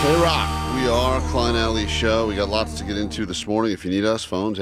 K-Rock, we are Klein Alley Show. We got lots to get into this morning. If you need us, phones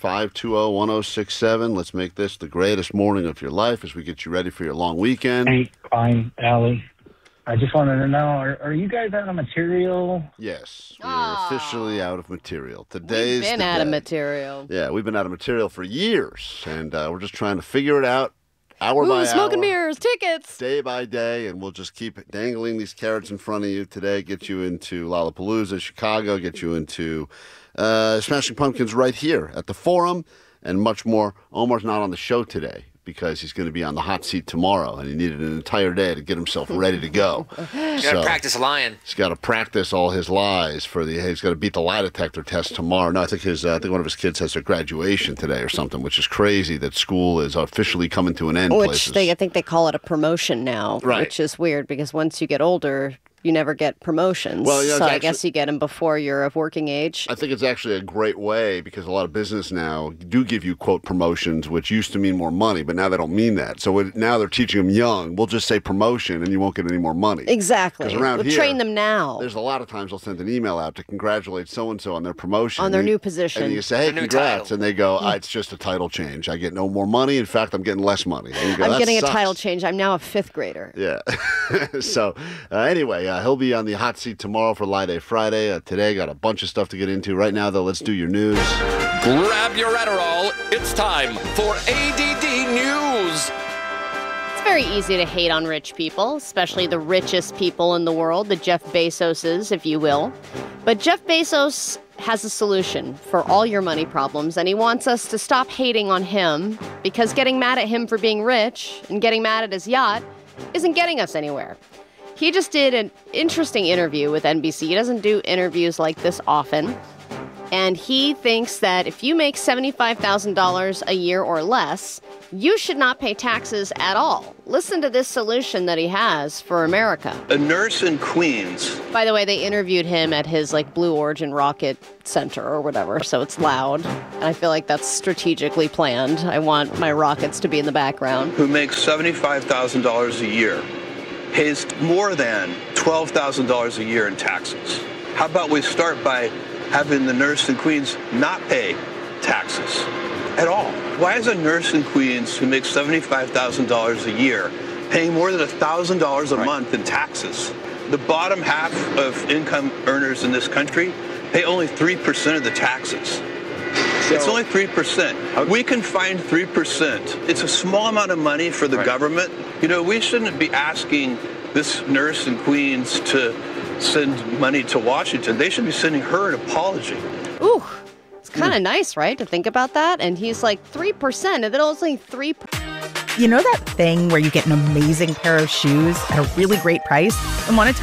800-520-1067. Let's make this the greatest morning of your life as we get you ready for your long weekend. Hey, Klein Alley. I just wanted to know, are you guys out of material? Yes, we're officially out of material. Today's We've been out of material. Yeah, we've been out of material for years, and we're just trying to figure it out hour by hour. Smoke and mirrors, tickets. Day by day, and we'll just keep dangling these carrots in front of you today, get you into Lollapalooza, Chicago, get you into Smashing Pumpkins right here at the Forum, and much more. Omar's not on the show today because he's going to be on the hot seat tomorrow, and he needed an entire day to get himself ready to go. You got to practice lying. He's got to practice all his lies he's got to beat the lie detector test tomorrow. No, I think one of his kids has their graduation today or something, which is crazy that school is officially coming to an end. I think they call it a promotion now, right. Which is weird because once you get older, you never get promotions. Well, yeah, so I guess you get them before you're of working age. I think it's actually a great way because a lot of business now do give you, quote, promotions, which used to mean more money, but now they don't mean that. So now they're teaching them young. We'll just say promotion and you won't get any more money. Exactly. Around here, train them now. There's a lot of times they'll send an email out to congratulate so-and-so on their promotion. On their new position. And you say, hey, congrats. And they go, it's just a title change. I get no more money. In fact, I'm getting less money. And you go, I'm getting sucks. a title change. I'm now a fifth grader. Yeah. So anyway, he'll be on the hot seat tomorrow for Lie Day Friday. Today, got a bunch of stuff to get into. Right now, though, let's do your news. Grab your Adderall. It's time for ADD News. It's very easy to hate on rich people, especially the richest people in the world, the Jeff Bezoses, if you will. But Jeff Bezos has a solution for all your money problems, and he wants us to stop hating on him because getting mad at him for being rich and getting mad at his yacht isn't getting us anywhere. He just did an interesting interview with NBC. He doesn't do interviews like this often. And he thinks that if you make $75,000 a year or less, you should not pay taxes at all. Listen to this solution that he has for America. A nurse in Queens. By the way, they interviewed him at his Blue Origin rocket center or whatever, so it's loud. And I feel like that's strategically planned. I want my rockets to be in the background. Who makes $75,000 a year. Pays more than $12,000 a year in taxes. How about we start by having the nurse in Queens not pay taxes at all? Why is a nurse in Queens who makes $75,000 a year paying more than $1,000 a month in taxes? The bottom half of income earners in this country pay only 3% of the taxes. It's only 3%. We can find 3%. It's a small amount of money for the government. You know, we shouldn't be asking this nurse in Queens to send money to Washington. They should be sending her an apology. Ooh, it's kind of nice, right, to think about that? And he's like, 3%, and then only 3%. You know that thing where you get an amazing pair of shoes at a really great price and want to